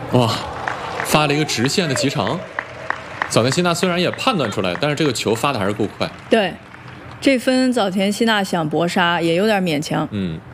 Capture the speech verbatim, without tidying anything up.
哇，发了一个直线的极长。早田希娜虽然也判断出来，但是这个球发的还是够快。 对，这分早田希娜想搏杀也有点勉强。 嗯。